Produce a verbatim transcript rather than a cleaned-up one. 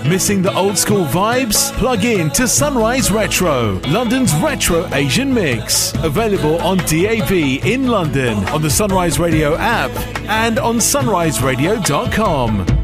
Missing the old school vibes? Plug in to Sunrise Retro, London's retro Asian mix. Available on D A B in London, on the Sunrise Radio app, and on sunrise radio dot com.